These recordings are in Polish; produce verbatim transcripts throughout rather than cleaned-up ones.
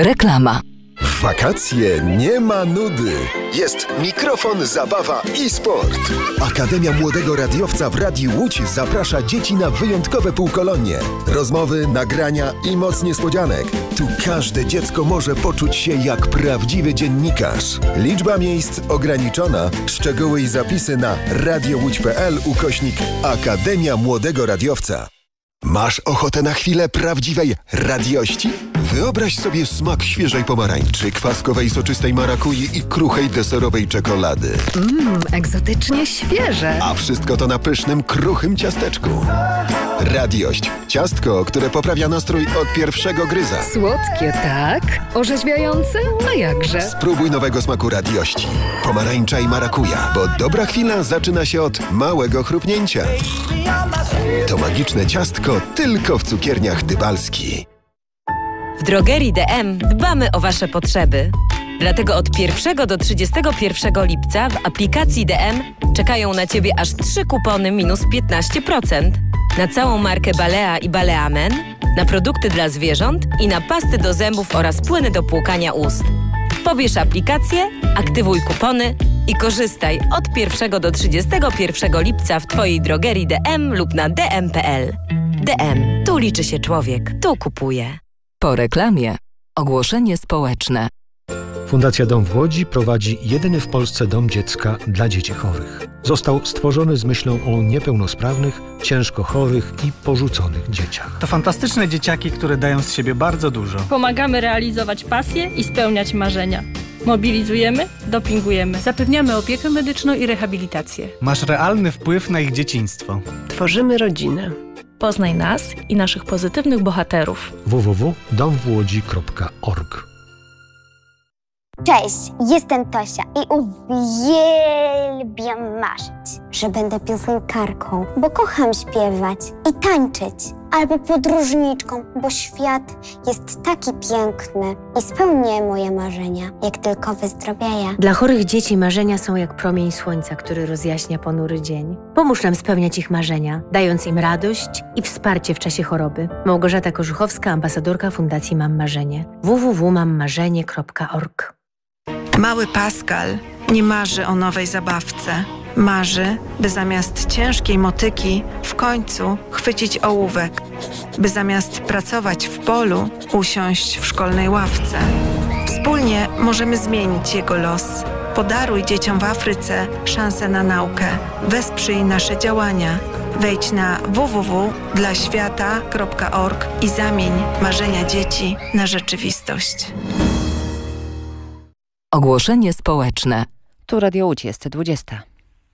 Reklama. W wakacje nie ma nudy. Jest mikrofon, zabawa i sport. Akademia Młodego Radiowca w Radiu Łódź zaprasza dzieci na wyjątkowe półkolonie. Rozmowy, nagrania i moc niespodzianek. Tu każde dziecko może poczuć się jak prawdziwy dziennikarz. Liczba miejsc ograniczona. Szczegóły i zapisy na radiołódź.pl ukośnik Akademia Młodego Radiowca. Masz ochotę na chwilę prawdziwej radiości? Wyobraź sobie smak świeżej pomarańczy, kwaskowej soczystej marakui i kruchej deserowej czekolady. Mmm, egzotycznie świeże. A wszystko to na pysznym, kruchym ciasteczku. Radiość. Ciastko, które poprawia nastrój od pierwszego gryza. Słodkie, tak? Orzeźwiające? A jakże? Spróbuj nowego smaku radiości. Pomarańcza i marakuja, bo dobra chwila zaczyna się od małego chrupnięcia. To magiczne ciastko tylko w cukierniach Dybalski. W drogerii D M dbamy o Wasze potrzeby. Dlatego od pierwszego do trzydziestego pierwszego lipca w aplikacji D M czekają na Ciebie aż trzy kupony minus piętnaście procent. Na całą markę Balea i Balea Men, na produkty dla zwierząt i na pasty do zębów oraz płyny do płukania ust. Pobierz aplikację, aktywuj kupony i korzystaj od pierwszego do trzydziestego pierwszego lipca w Twojej drogerii D M lub na d m kropka p l. D M. Tu liczy się człowiek. Tu kupuje. Po reklamie. Ogłoszenie społeczne. Fundacja Dom w Łodzi prowadzi jedyny w Polsce dom dziecka dla dzieci chorych. Został stworzony z myślą o niepełnosprawnych, ciężko chorych i porzuconych dzieciach. To fantastyczne dzieciaki, które dają z siebie bardzo dużo. Pomagamy realizować pasje i spełniać marzenia. Mobilizujemy, dopingujemy. Zapewniamy opiekę medyczną i rehabilitację. Masz realny wpływ na ich dzieciństwo. Tworzymy rodzinę. Poznaj nas i naszych pozytywnych bohaterów. w w w kropka dom w łodzi kropka org. Cześć, jestem Tosia i uwielbiam marzyć, że będę piosenkarką, bo kocham śpiewać i tańczyć, albo podróżniczką, bo świat jest taki piękny i spełnię moje marzenia, jak tylko wyzdrowieję. Dla chorych dzieci marzenia są jak promień słońca, który rozjaśnia ponury dzień. Pomóż nam spełniać ich marzenia, dając im radość i wsparcie w czasie choroby. Małgorzata Korzuchowska, ambasadorka Fundacji Mam Marzenie. w w w kropka mam marzenie kropka org. Mały Pascal nie marzy o nowej zabawce. Marzy, by zamiast ciężkiej motyki w końcu chwycić ołówek, by zamiast pracować w polu usiąść w szkolnej ławce. Wspólnie możemy zmienić jego los. Podaruj dzieciom w Afryce szansę na naukę. Wesprzyj nasze działania. Wejdź na w w w kropka dla świata kropka org i zamień marzenia dzieci na rzeczywistość. Ogłoszenie społeczne. Tu Radio Łódź, jest dwudziesta.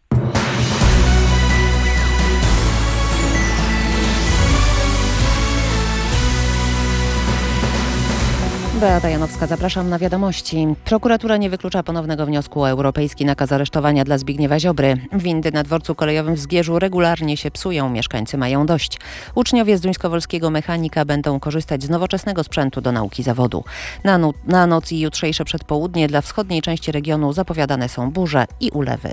Beata Janowska, zapraszam na wiadomości. Prokuratura nie wyklucza ponownego wniosku o europejski nakaz aresztowania dla Zbigniewa Ziobry. Windy na dworcu kolejowym w Zgierzu regularnie się psują, mieszkańcy mają dość. Uczniowie z Duńskowolskiego Mechanika będą korzystać z nowoczesnego sprzętu do nauki zawodu. Na, no- na noc i jutrzejsze przedpołudnie dla wschodniej części regionu zapowiadane są burze i ulewy.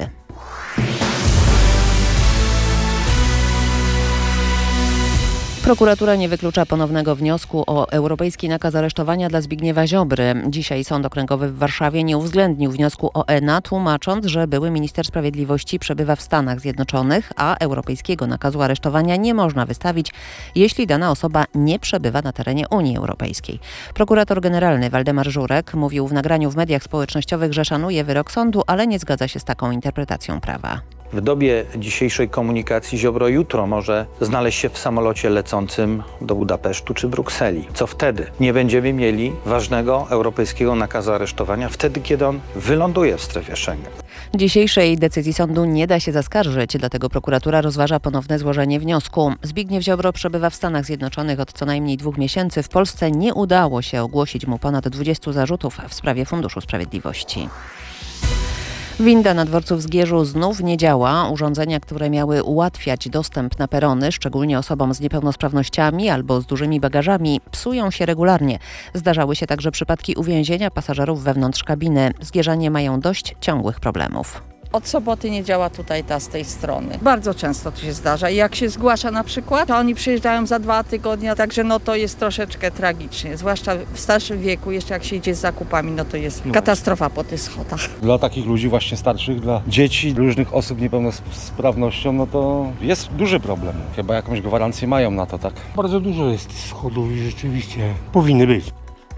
Prokuratura nie wyklucza ponownego wniosku o europejski nakaz aresztowania dla Zbigniewa Ziobry. Dzisiaj Sąd Okręgowy w Warszawie nie uwzględnił wniosku O E N A, tłumacząc, że były minister sprawiedliwości przebywa w Stanach Zjednoczonych, a europejskiego nakazu aresztowania nie można wystawić, jeśli dana osoba nie przebywa na terenie Unii Europejskiej. Prokurator generalny Waldemar Żurek mówił w nagraniu w mediach społecznościowych, że szanuje wyrok sądu, ale nie zgadza się z taką interpretacją prawa. W dobie dzisiejszej komunikacji Ziobro jutro może znaleźć się w samolocie lecącym do Budapesztu czy Brukseli. Co wtedy? Nie będziemy mieli ważnego europejskiego nakazu aresztowania wtedy, kiedy on wyląduje w strefie Schengen. Dzisiejszej decyzji sądu nie da się zaskarżyć, dlatego prokuratura rozważa ponowne złożenie wniosku. Zbigniew Ziobro przebywa w Stanach Zjednoczonych od co najmniej dwóch miesięcy. W Polsce nie udało się ogłosić mu ponad dwudziestu zarzutów w sprawie Funduszu Sprawiedliwości. Winda na dworcu w Zgierzu znów nie działa. Urządzenia, które miały ułatwiać dostęp na perony, szczególnie osobom z niepełnosprawnościami albo z dużymi bagażami, psują się regularnie. Zdarzały się także przypadki uwięzienia pasażerów wewnątrz kabiny. Zgierzanie mają dość ciągłych problemów. Od soboty nie działa tutaj ta z tej strony. Bardzo często to się zdarza i jak się zgłasza na przykład, to oni przyjeżdżają za dwa tygodnie, także no to jest troszeczkę tragicznie, zwłaszcza w starszym wieku, jeszcze jak się idzie z zakupami, no to jest katastrofa po tych schodach. Dla takich ludzi właśnie starszych, dla dzieci, różnych osób niepełnosprawnością, no to jest duży problem. Chyba jakąś gwarancję mają na to, tak? Bardzo dużo jest schodów i rzeczywiście powinny być.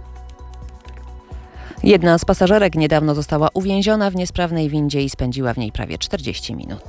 Jedna z pasażerek niedawno została uwięziona w niesprawnej windzie i spędziła w niej prawie czterdzieści minut.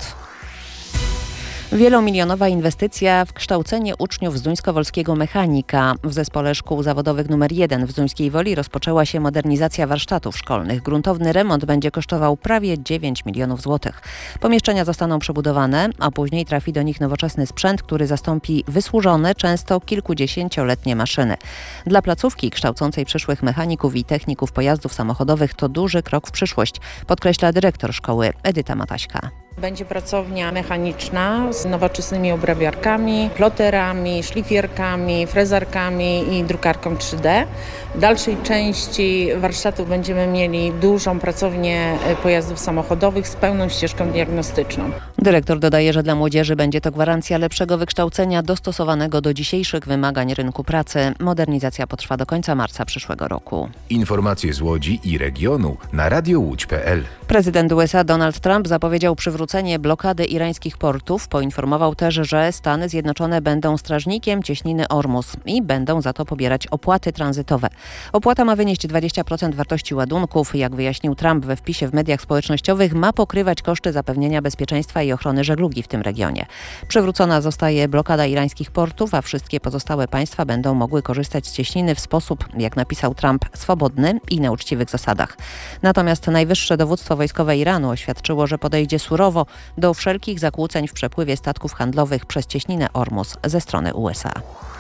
Wielomilionowa inwestycja w kształcenie uczniów zduńskowolskiego mechanika. W Zespole Szkół Zawodowych numer jeden w Zduńskiej Woli rozpoczęła się modernizacja warsztatów szkolnych. Gruntowny remont będzie kosztował prawie dziewięć milionów złotych. Pomieszczenia zostaną przebudowane, a później trafi do nich nowoczesny sprzęt, który zastąpi wysłużone, często kilkudziesięcioletnie maszyny. Dla placówki kształcącej przyszłych mechaników i techników pojazdów samochodowych to duży krok w przyszłość, podkreśla dyrektor szkoły Edyta Mataśka. Będzie pracownia mechaniczna z nowoczesnymi obrabiarkami, ploterami, szlifierkami, frezarkami i drukarką trzy D. W dalszej części warsztatów będziemy mieli dużą pracownię pojazdów samochodowych z pełną ścieżką diagnostyczną. Dyrektor dodaje, że dla młodzieży będzie to gwarancja lepszego wykształcenia dostosowanego do dzisiejszych wymagań rynku pracy. Modernizacja potrwa do końca marca przyszłego roku. Informacje z Łodzi i regionu na radio łódź kropka p l. Prezydent U S A Donald Trump zapowiedział przywrócenie blokady irańskich portów. Poinformował też, że Stany Zjednoczone będą strażnikiem cieśniny Ormus i będą za to pobierać opłaty tranzytowe. Opłata ma wynieść dwadzieścia procent wartości ładunków. Jak wyjaśnił Trump we wpisie w mediach społecznościowych, ma pokrywać koszty zapewnienia bezpieczeństwa i ochrony żeglugi w tym regionie. Przywrócona zostaje blokada irańskich portów, a wszystkie pozostałe państwa będą mogły korzystać z cieśniny w sposób, jak napisał Trump, swobodny i na uczciwych zasadach. Natomiast najwyższe dowództwo wojskowe Iranu oświadczyło, że podejdzie surowo do wszelkich zakłóceń w przepływie statków handlowych przez cieśninę Ormus ze strony U S A.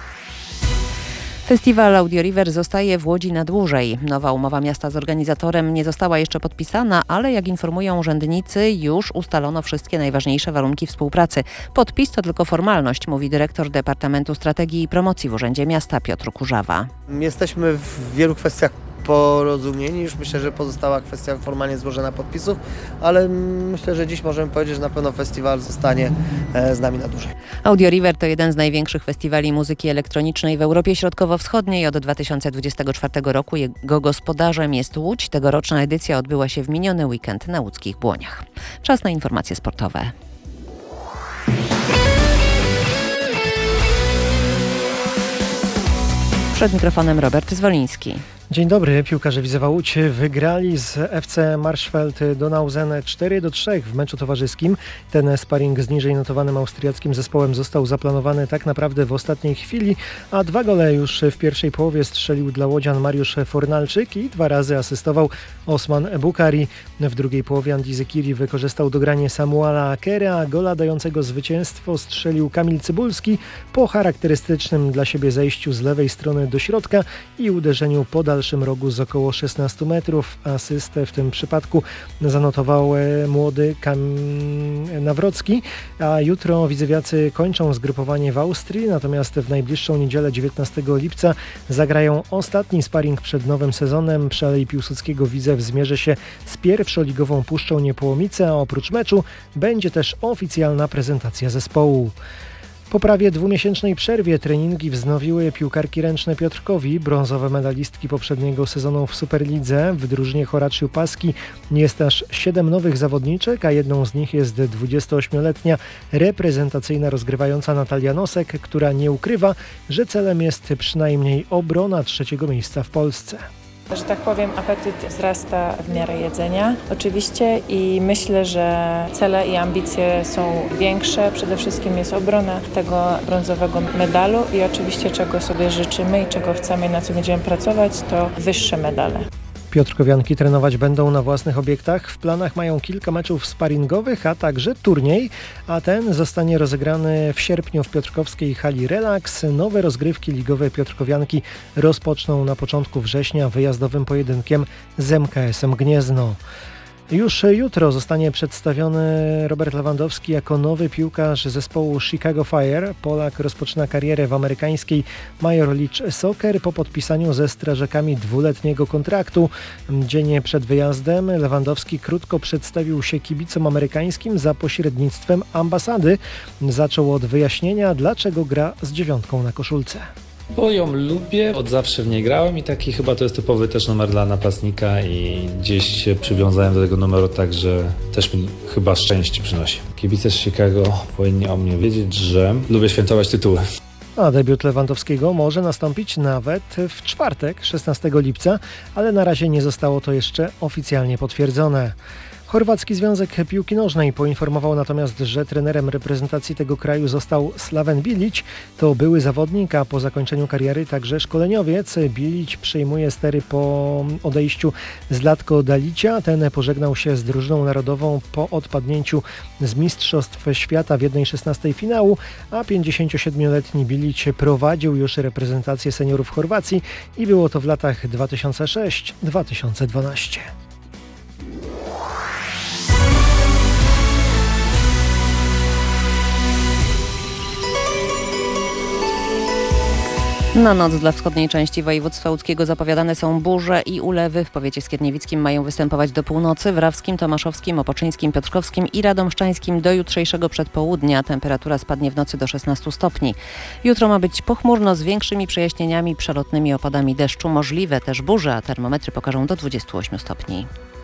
Festiwal Audio River zostaje w Łodzi na dłużej. Nowa umowa miasta z organizatorem nie została jeszcze podpisana, ale jak informują urzędnicy, już ustalono wszystkie najważniejsze warunki współpracy. Podpis to tylko formalność, mówi dyrektor Departamentu Strategii i Promocji w Urzędzie Miasta Piotr Kurzawa. Jesteśmy w wielu kwestiach porozumieni, już myślę, że pozostała kwestia formalnie złożenia podpisów, ale myślę, że dziś możemy powiedzieć, że na pewno festiwal zostanie z nami na dłużej. Audio River to jeden z największych festiwali muzyki elektronicznej w Europie Środkowo-Wschodniej. Od dwa tysiące dwudziestego czwartego roku jego gospodarzem jest Łódź. Tegoroczna edycja odbyła się w miniony weekend na łódzkich Błoniach. Czas na informacje sportowe. Przed mikrofonem Robert Zwoliński. Dzień dobry. Piłkarze Widzewa Łódź wygrali z F C Marszfeld Donauzen cztery do trzech w meczu towarzyskim. Ten sparring z niżej notowanym austriackim zespołem został zaplanowany tak naprawdę w ostatniej chwili, a dwa gole już w pierwszej połowie strzelił dla łodzian Mariusz Fornalczyk i dwa razy asystował Osman Bukari. W drugiej połowie Andy Zekiri wykorzystał dogranie Samuela Akera, a gola dającego zwycięstwo strzelił Kamil Cybulski po charakterystycznym dla siebie zejściu z lewej strony do środka i uderzeniu podal w dalszym rogu z około szesnastu metrów. Asystę w tym przypadku zanotował młody Kam Nawrocki, a jutro widzewiacy kończą zgrupowanie w Austrii, natomiast w najbliższą niedzielę dziewiętnastego lipca zagrają ostatni sparring przed nowym sezonem. Przy Alei Piłsudskiego Widzew zmierzy się z pierwszoligową Puszczą Niepołomice, a oprócz meczu będzie też oficjalna prezentacja zespołu. Po prawie dwumiesięcznej przerwie treningi wznowiły piłkarki ręczne Piotrkowi. Brązowe medalistki poprzedniego sezonu w Superlidze. W drużynie Horaciu Paski jest aż siedem nowych zawodniczek, a jedną z nich jest dwudziestoośmioletnia reprezentacyjna rozgrywająca Natalia Nosek, która nie ukrywa, że celem jest przynajmniej obrona trzeciego miejsca w Polsce. Że tak powiem, apetyt wzrasta w miarę jedzenia oczywiście i myślę, że cele i ambicje są większe. Przede wszystkim jest obrona tego brązowego medalu i oczywiście czego sobie życzymy i czego chcemy, na co będziemy pracować, to wyższe medale. Piotrkowianki trenować będą na własnych obiektach. W planach mają kilka meczów sparingowych, a także turniej, a ten zostanie rozegrany w sierpniu w piotrkowskiej hali Relax. Nowe rozgrywki ligowe Piotrkowianki rozpoczną na początku września wyjazdowym pojedynkiem z M K S-em Gniezno. Już jutro zostanie przedstawiony Robert Lewandowski jako nowy piłkarz zespołu Chicago Fire. Polak rozpoczyna karierę w amerykańskiej Major League Soccer po podpisaniu ze strażakami dwuletniego kontraktu. Dzień przed wyjazdem Lewandowski krótko przedstawił się kibicom amerykańskim za pośrednictwem ambasady. Zaczął od wyjaśnienia, dlaczego gra z dziewiątką na koszulce. Bo ją lubię, od zawsze w niej grałem i taki chyba to jest typowy też numer dla napastnika i gdzieś się przywiązałem do tego numeru, także też mi chyba szczęście przynosi. Kibice z Chicago powinni o mnie wiedzieć, że lubię świętować tytuły. A debiut Lewandowskiego może nastąpić nawet w czwartek, szesnastego lipca, ale na razie nie zostało to jeszcze oficjalnie potwierdzone. Chorwacki Związek Piłki Nożnej poinformował natomiast, że trenerem reprezentacji tego kraju został Slaven Bilić. To były zawodnik, a po zakończeniu kariery także szkoleniowiec. Bilić przejmuje stery po odejściu Zlatko Dalicia. Ten pożegnał się z drużyną narodową po odpadnięciu z Mistrzostw Świata w jednej szesnastej finału, a pięćdziesięciosiedmioletni Bilić prowadził już reprezentację seniorów Chorwacji i było to w latach dwa tysiące szóstym do dwa tysiące dwunastego. Na noc dla wschodniej części województwa łódzkiego zapowiadane są burze i ulewy. W powiecie skierniewickim mają występować do północy, w rawskim, tomaszowskim, opoczyńskim, piotrkowskim i radomszczańskim do jutrzejszego przedpołudnia. Temperatura spadnie w nocy do szesnastu stopni. Jutro ma być pochmurno z większymi przejaśnieniami, przelotnymi opadami deszczu. Możliwe też burze, a termometry pokażą do dwudziestu ośmiu stopni.